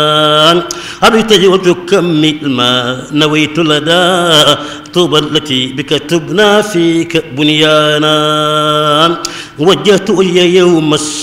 أبتغي وتكمل ما نويت لدى طوبى التي بك تبنى فيك بنيانا وجهت إلي يوم